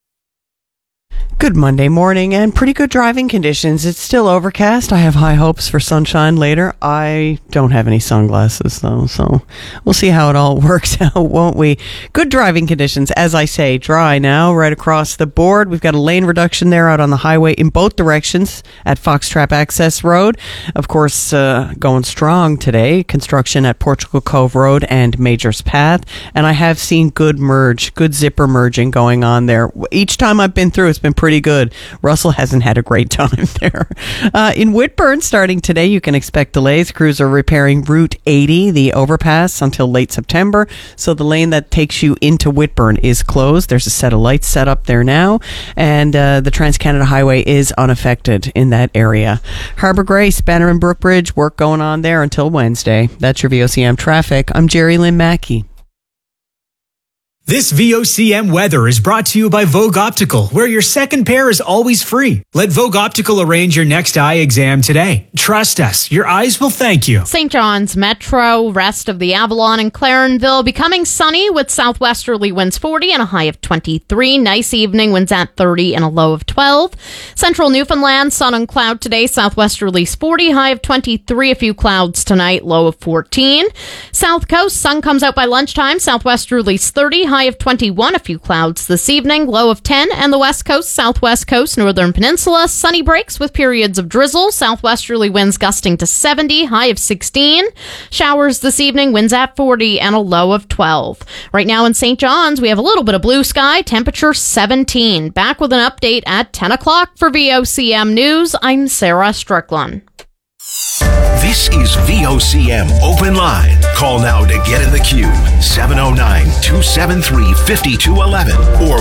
S11: Good Monday morning and pretty good driving conditions. It's still overcast. I have high hopes for sunshine later. I don't have any sunglasses though, so we'll see how it all works out, won't we? Good driving conditions, as I say, dry now right across the board. We've got a lane reduction there out on the highway in both directions at Foxtrap Access Road. Of course, going strong today, construction at Portugal Cove Road and Majors Path. And I have seen good zipper merging going on there. Each time I've been through, it's been pretty good. Russell hasn't had a great time there. In Whitburn, starting today, you can expect delays. Crews are repairing Route 80, the overpass, until late September. So the lane that takes you into Whitburn is closed. There's a set of lights set up there now. And the Trans-Canada Highway is unaffected in that area. Harbour Grace, Banner and Brookbridge, work going on there until Wednesday. That's your VOCM traffic. I'm Jerry Lynn Mackey.
S9: This VOCM weather is brought to you by Vogue Optical, where your second pair is always free. Let Vogue Optical arrange your next eye exam today. Trust us, your eyes will thank you.
S14: St. John's Metro, rest of the Avalon and Clarenville becoming sunny with southwesterly winds 40 and a high of 23. Nice evening, winds at 30 and a low of 12. Central Newfoundland, sun and cloud today, southwesterlies 40, high of 23. A few clouds tonight, low of 14. South Coast, sun comes out by lunchtime, southwesterlies 30, high of 21, a few clouds this evening, low of 10, and the West Coast, Southwest Coast, Northern Peninsula, sunny breaks with periods of drizzle, southwesterly winds gusting to 70, high of 16. Showers this evening, winds at 40, and a low of 12. Right now in St. John's, we have a little bit of blue sky, temperature 17. Back with an update at 10 o'clock for VOCM News. I'm Sarah Strickland.
S6: This is VOCM Open Line. Call now to get in the queue. 709-273-5211 or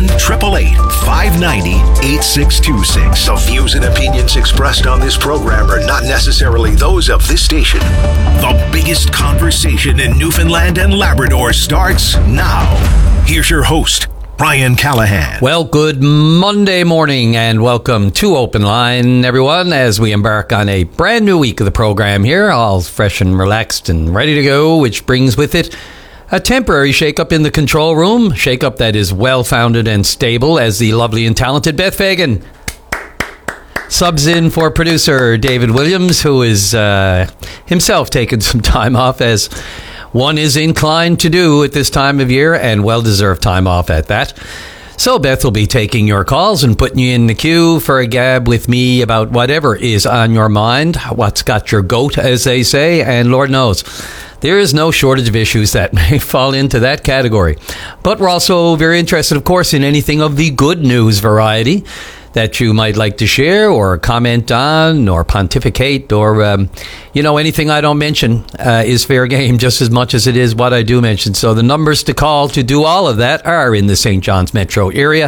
S6: 1-888-590-8626. The views and opinions expressed on this program are not necessarily those of this station. The biggest conversation in Newfoundland and Labrador starts now. Here's your host, Brian Callahan.
S17: Well, good Monday morning and welcome to Open Line, everyone, as we embark on a brand new week of the program here, all fresh and relaxed and ready to go, which brings with it a temporary shake-up in the control room, shake-up that is well-founded and stable, as the lovely and talented Beth Fagan Subs in for producer David Williams, who is himself taking some time off, as one is inclined to do at this time of year, and well-deserved time off at that. So Beth will be taking your calls and putting you in the queue for a gab with me about whatever is on your mind, what's got your goat, as they say, and Lord knows, there is no shortage of issues that may fall into that category. But we're also very interested, of course, in anything of the good news variety that you might like to share or comment on or pontificate or, anything I don't mention is fair game just as much as it is what I do mention. So the numbers to call to do all of that are in the St. John's metro area,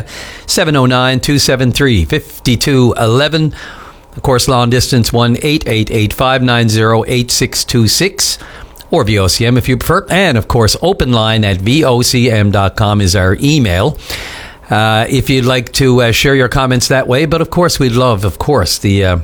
S17: 709-273-5211. Of course, long distance, 1-888-590-8626. Or VOCM if you prefer. And, of course, open line at vocm.com is our email. If you'd like to share your comments that way. But, of course, we'd love, the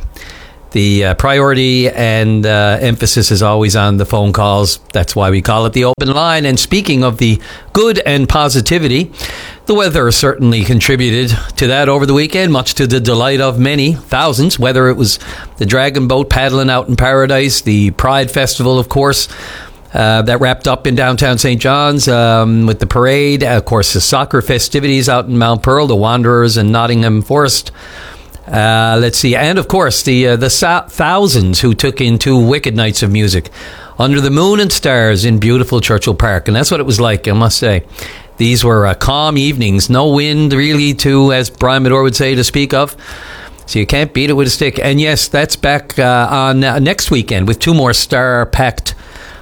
S17: priority and emphasis is always on the phone calls. That's why we call it the open line. And speaking of the good and positivity, the weather certainly contributed to that over the weekend, much to the delight of many, thousands, whether it was the Dragon Boat paddling out in Paradise, the Pride Festival, of course, that wrapped up in downtown St. John's with the parade, of course, the soccer festivities out in Mount Pearl, the Wanderers and Nottingham Forest. Let's see, and of course the thousands who took in 2 wicked nights of music under the moon and stars in beautiful Churchill Park, and that's what it was like, I must say. These were calm evenings, no wind really to, as Brian Medore would say, to speak of. So you can't beat it with a stick. And yes, that's back on next weekend with 2 more star-packed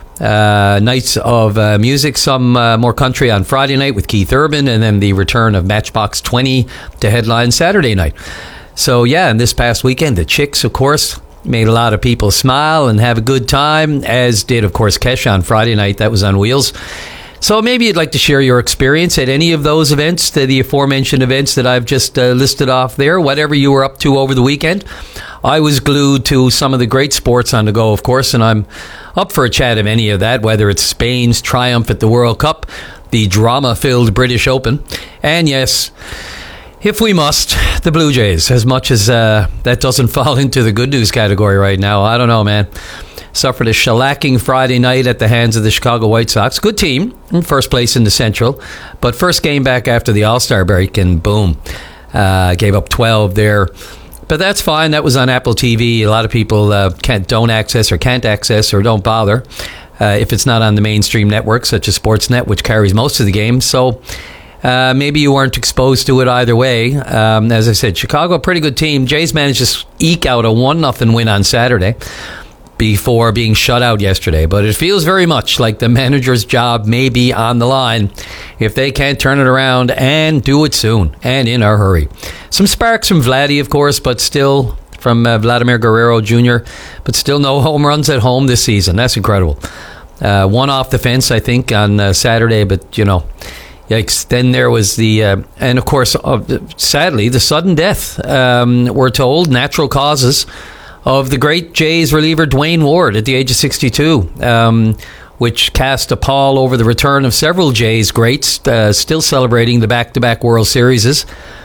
S17: nights of music, some more country on Friday night with Keith Urban, and then the return of Matchbox 20 to headline Saturday night. So yeah, and this past weekend, the Chicks, of course, made a lot of people smile and have a good time, as did, of course, Kesha on Friday night. That was on wheels. So maybe you'd like to share your experience at any of those events, the aforementioned events that I've just listed off there, whatever you were up to over the weekend. I was glued to some of the great sports on the go, of course, and I'm up for a chat of any of that, whether it's Spain's triumph at the World Cup, the drama-filled British Open, and yes, if we must, the Blue Jays, as much as that doesn't fall into the good news category right now. I don't know, man. Suffered a shellacking Friday night at the hands of the Chicago White Sox. Good team, in first place in the Central, but first game back after the All-Star break, and boom, gave up 12 there. But that's fine. That was on Apple TV. A lot of people don't access or can't access or don't bother if it's not on the mainstream network, such as Sportsnet, which carries most of the games. So maybe you weren't exposed to it either way. As I said, Chicago, a pretty good team. Jays managed to eke out a 1-0 win on Saturday before being shut out yesterday. But it feels very much like the manager's job may be on the line if they can't turn it around and do it soon and in a hurry. Some sparks from Vladdy, of course, but still from Vladimir Guerrero Jr., but still no home runs at home this season. That's incredible. One off the fence, I think, on Saturday, but, yikes. Then there was the, and of course, sadly, the sudden death, we're told, natural causes, of the great Jays reliever Dwayne Ward at the age of 62, which cast a pall over the return of several Jays greats, still celebrating the back-to-back World Series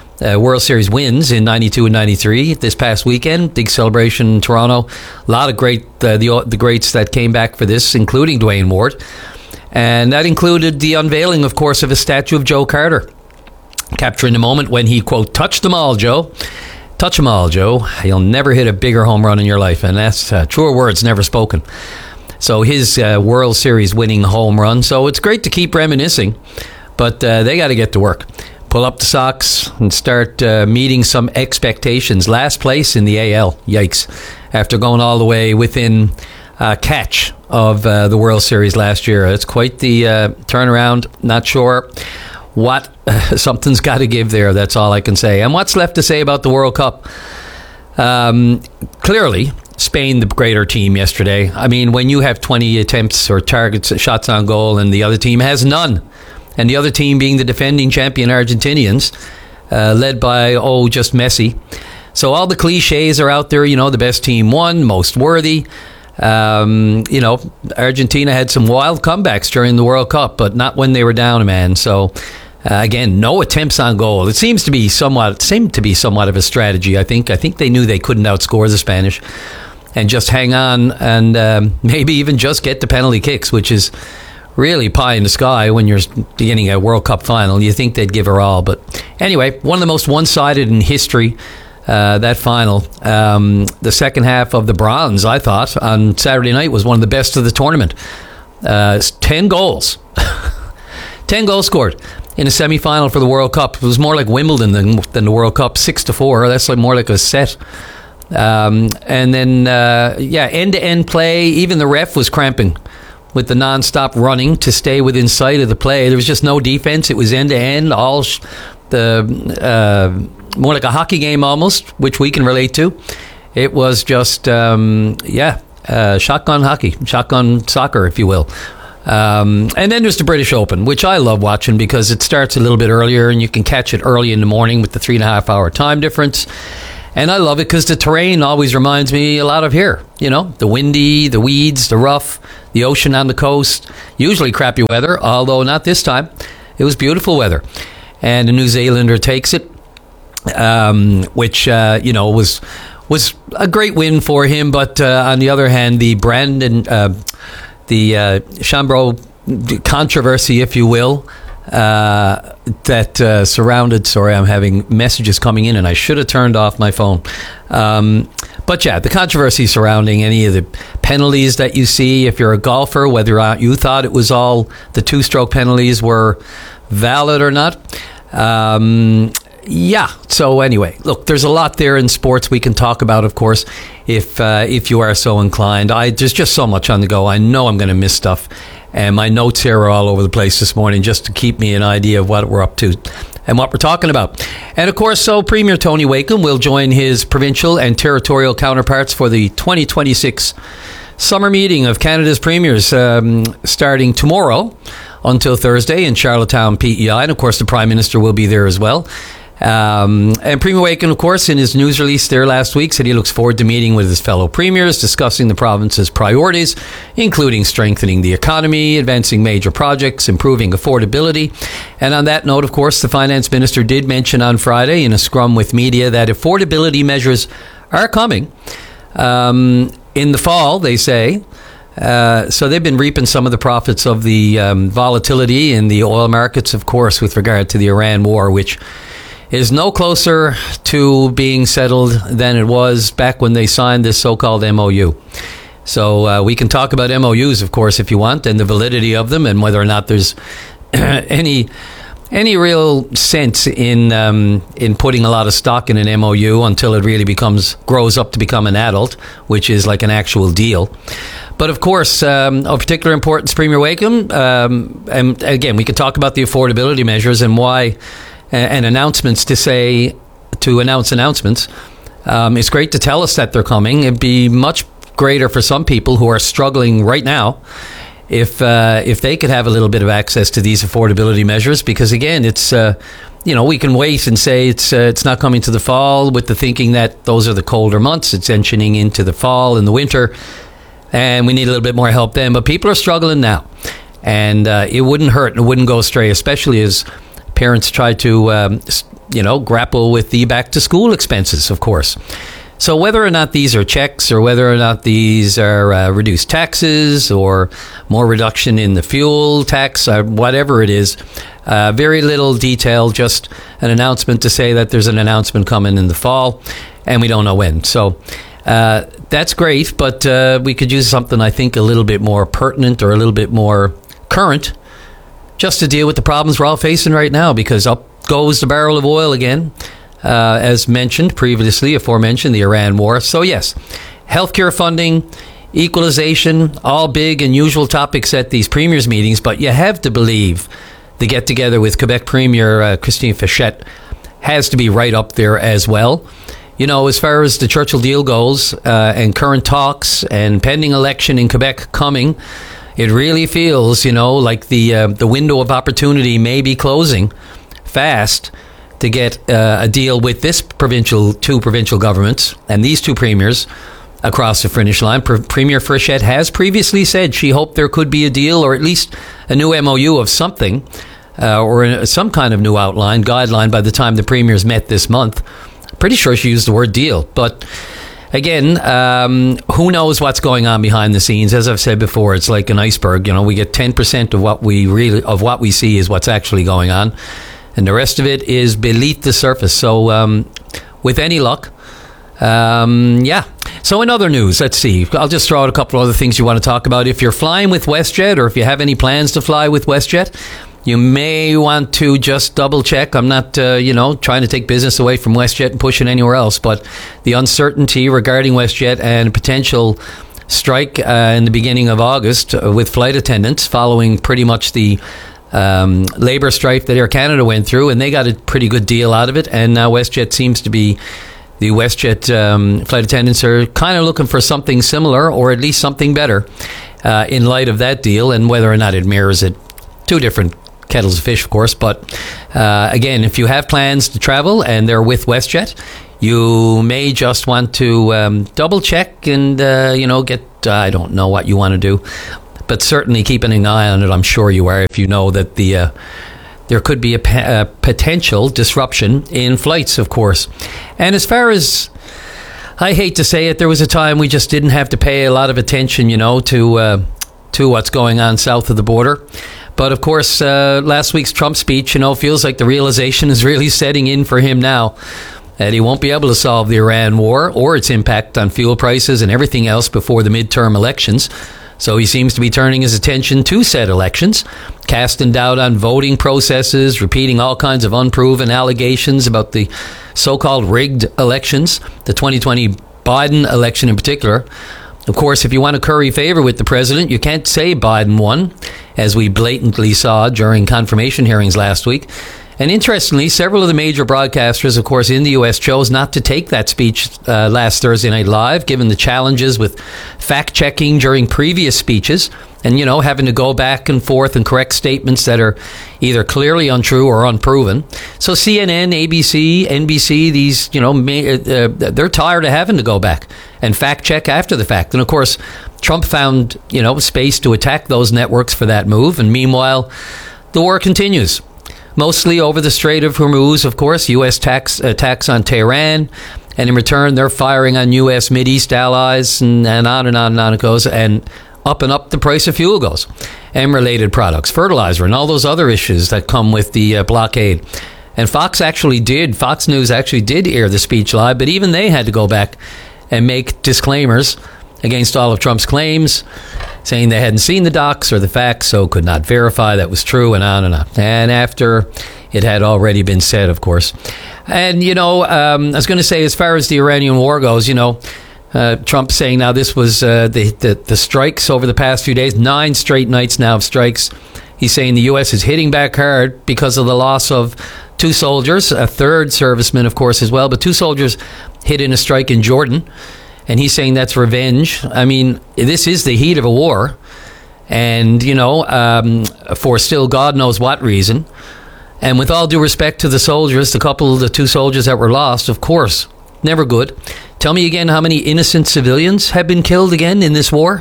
S17: wins in 92 and 93 this past weekend. Big celebration in Toronto. A lot of the greats that came back for this, including Dwayne Ward. And that included the unveiling, of course, of a statue of Joe Carter, capturing the moment when he, quote, touched them all, Joe. Touch them all, Joe. You'll never hit a bigger home run in your life. And that's truer words never spoken. So his World Series winning home run. So it's great to keep reminiscing, but they got to get to work. Pull up the socks and start meeting some expectations. Last place in the AL. Yikes. After going all the way within catch of the World Series last year. It's quite the turnaround. Not sure what something's got to give there. That's all I can say. And what's left to say about the World Cup? Clearly, Spain, the greater team yesterday. I mean, when you have 20 attempts or targets, shots on goal, and the other team has none, and the other team being the defending champion Argentinians, led by, just Messi. So all the cliches are out there. The best team won, most worthy. Argentina had some wild comebacks during the World Cup, but not when they were down a man. So Again, no attempts on goal. It seemed to be somewhat of a strategy. I think they knew they couldn't outscore the Spanish, and just hang on and maybe even just get the penalty kicks, which is really pie in the sky when you're beginning a World Cup final. You think they'd give her all, but anyway, one of the most one-sided in history. That final, the second half of the bronze, I thought on Saturday night was one of the best of the tournament. 10 goals. 10 goals scored in a semi-final for the World Cup. It was more like Wimbledon than the World Cup, 6-4. That's like more like a set. And then, end-to-end play. Even the ref was cramping with the non-stop running to stay within sight of the play. There was just no defense. It was end-to-end, all more like a hockey game almost, which we can relate to. It was just, shotgun hockey, shotgun soccer, if you will. And then there's the British Open, which I love watching because it starts a little bit earlier and you can catch it early in the morning with the 3.5 hour time difference. And I love it because the terrain always reminds me a lot of here. You know, the windy, the weeds, the rough, the ocean on the coast. Usually crappy weather, although not this time. It was beautiful weather. And the New Zealander takes it, which, was a great win for him. But on the other hand, the Chambreau controversy, if you will, that surrounded... Sorry, I'm having messages coming in and I should have turned off my phone. But yeah, the controversy surrounding any of the penalties that you see, if you're a golfer, whether or not you thought it was all the two-stroke penalties were valid or not. So anyway, look, there's a lot there in sports we can talk about, of course, if you are so inclined. There's just so much on the go. I know I'm going to miss stuff, and my notes here are all over the place this morning just to keep me an idea of what we're up to and what we're talking about. And of course, so Premier Tony Wakeham will join his provincial and territorial counterparts for the 2026 summer meeting of Canada's premiers, starting tomorrow until Thursday in Charlottetown, PEI. And of course, the Prime Minister will be there as well. And Premier Wakeham, of course, in his news release there last week, said he looks forward to meeting with his fellow premiers, discussing the province's priorities, including strengthening the economy, advancing major projects, improving affordability. And on that note, of course, the Finance Minister did mention on Friday in a scrum with media that affordability measures are coming in the fall, they say. So they've been reaping some of the profits of the volatility in the oil markets, of course, with regard to the Iran war, which is no closer to being settled than it was back when they signed this so-called MOU. So we can talk about MOUs, of course, if you want, and the validity of them, and whether or not there's any real sense in putting a lot of stock in an MOU until it really grows up to become an adult, which is like an actual deal. But of course, of particular importance, Premier Wakeham, and again, we could talk about the affordability measures and why, and announcements to announce announcements. It's great to tell us that they're coming. It'd be much greater for some people who are struggling right now if they could have a little bit of access to these affordability measures, because again, it's we can wait and say it's not coming to the fall with the thinking that those are the colder months. It's entering into the fall and the winter, and we need a little bit more help then. But people are struggling now, and it wouldn't hurt and it wouldn't go astray, especially as parents try to grapple with the back to school expenses, of course. So whether or not these are checks or whether or not these are reduced taxes or more reduction in the fuel tax, or whatever it is, very little detail, just an announcement to say that there's an announcement coming in the fall and we don't know when. So that's great, but we could use something, I think, a little bit more pertinent or a little bit more current, just to deal with the problems we're all facing right now, because up goes the barrel of oil again. As mentioned previously, aforementioned, the Iran war. So yes, healthcare funding, equalization, all big and usual topics at these premiers meetings, but you have to believe the get-together with Quebec Premier Christine Fichette has to be right up there as well. You know, as far as the Churchill deal goes, and current talks and pending election in Quebec coming, it really feels, like the window of opportunity may be closing fast to get a deal with two provincial governments and these two premiers across the finish line. Premier Fichette has previously said she hoped there could be a deal, or at least a new MOU of something, or some kind of new guideline by the time the premiers met this month. Pretty sure she used the word deal. But again, who knows what's going on behind the scenes? As I've said before, it's like an iceberg. We get 10% of what we see is what's actually going on, and the rest of it is beneath the surface. So with any luck, So in other news, let's see. I'll just throw out a couple other things you want to talk about. If you're flying with WestJet, or if you have any plans to fly with WestJet, you may want to just double check. I'm not, trying to take business away from WestJet and push it anywhere else, but the uncertainty regarding WestJet and potential strike in the beginning of August with flight attendants following pretty much the labour strife that Air Canada went through, and they got a pretty good deal out of it. And now WestJet seems to be, the WestJet flight attendants are kind of looking for something similar, or at least something better in light of that deal, and whether or not it mirrors it. Two different kettles of fish, of course. But again, if you have plans to travel and they're with WestJet, you may just want to double check and, get, I don't know what you want to do, but certainly keeping an eye on it. I'm sure you are, if you know that there could be a potential disruption in flights, of course. And as far as, I hate to say it, there was a time we just didn't have to pay a lot of attention, to what's going on south of the border. But of course, last week's Trump speech, feels like the realization is really setting in for him now, that he won't be able to solve the Iran war or its impact on fuel prices and everything else before the midterm elections. So he seems to be turning his attention to said elections, casting doubt on voting processes, repeating all kinds of unproven allegations about the so-called rigged elections, the 2020 Biden election in particular. Of course, if you want to curry favor with the president, you can't say Biden won, as we blatantly saw during confirmation hearings last week. And interestingly, several of the major broadcasters, of course, in the U.S. chose not to take that speech last Thursday Night Live, given the challenges with fact-checking during previous speeches and, having to go back and forth and correct statements that are either clearly untrue or unproven. So CNN, ABC, NBC, these, they're tired of having to go back and fact-check after the fact. And, of course, Trump found, space to attack those networks for that move. And meanwhile, the war continues. Mostly over the Strait of Hormuz, of course, U.S. attacks on Tehran, and in return, they're firing on U.S. Mideast allies, and on and on and on it goes, and up the price of fuel goes, and related products, fertilizer, and all those other issues that come with the blockade. And Fox News actually did air the speech live, but even they had to go back and make disclaimers against all of Trump's claims, saying they hadn't seen the docs or the facts, so could not verify that was true, and on and on. And after it had already been said, of course. And, I was going to say, as far as the Iranian war goes, Trump saying now this was the strikes over the past few days, 9 straight nights now of strikes. He's saying the U.S. is hitting back hard because of the loss of 2 soldiers, a 3rd serviceman, of course, as well, but 2 soldiers hit in a strike in Jordan. And he's saying that's revenge. I mean, this is the heat of a war. And, for still God knows what reason. And with all due respect to the soldiers, the 2 soldiers that were lost, of course, never good. Tell me again how many innocent civilians have been killed again in this war?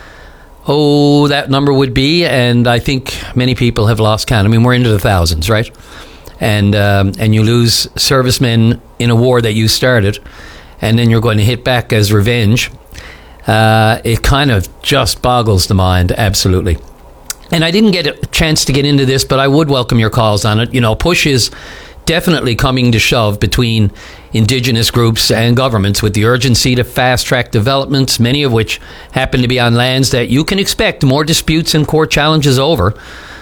S17: Oh, that number would be, and I think many people have lost count. I mean, we're into the thousands, right? And you lose servicemen in a war that you started, and then you're going to hit back as revenge. It kind of just boggles the mind, absolutely. And I didn't get a chance to get into this, but I would welcome your calls on it. Push is definitely coming to shove between indigenous groups and governments with the urgency to fast-track developments, many of which happen to be on lands that you can expect more disputes and court challenges over.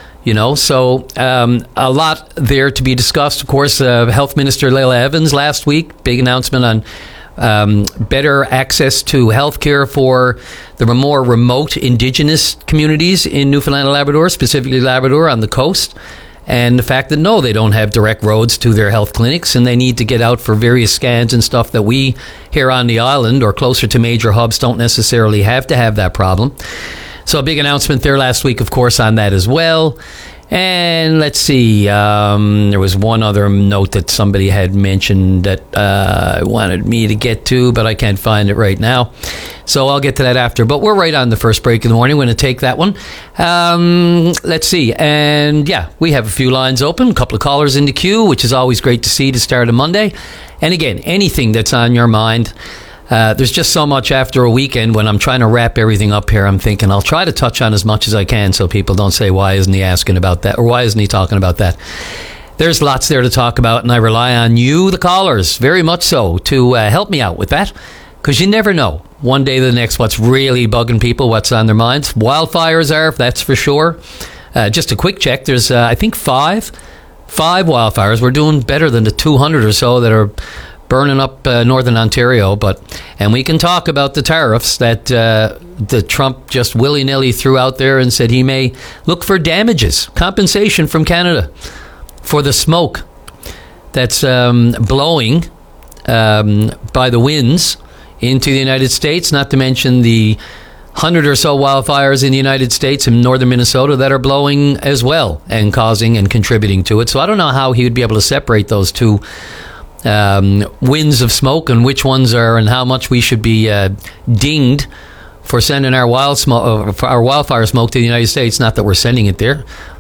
S17: So a lot there to be discussed. Of course, Health Minister Leila Evans last week, big announcement on better access to health care for the more remote indigenous communities in Newfoundland and Labrador, specifically Labrador on the coast, and the fact that they don't have direct roads to their health clinics, and they need to get out for various scans and stuff that we here on the island or closer to major hubs don't necessarily have to have that problem. So a big announcement there last week, of course, on that as well. And let's see, there was one other note that somebody had mentioned that wanted me to get to, but I can't find it right now. So I'll get to that after. But we're right on the first break in the morning. We're going to take that one. Let's see. And yeah, we have a few lines open, a couple of callers in the queue, which is always great to see to start a Monday. And again, anything that's on your mind. There's just so much after a weekend when I'm trying to wrap everything up here. I'm thinking I'll try to touch on as much as I can so people don't say, why isn't he asking about that? Or why isn't he talking about that? There's lots there to talk about, and I rely on you, the callers, very much so, to help me out with that. Because you never know, one day to the next, what's really bugging people, what's on their minds. Wildfires are, that's for sure. Just a quick check, there's, I think, five wildfires. We're doing better than the 200 or so that are burning up northern Ontario, and we can talk about the tariffs that the Trump just willy-nilly threw out there and said he may look for damages, compensation from Canada for the smoke that's blowing by the winds into the United States, not to mention the 100 or so wildfires in the United States and northern Minnesota that are blowing as well and causing and contributing to it. So I don't know how he would be able to separate those two winds of smoke and which ones are and how much we should be dinged for sending our wildfire smoke to the United States. Not that we're sending it there.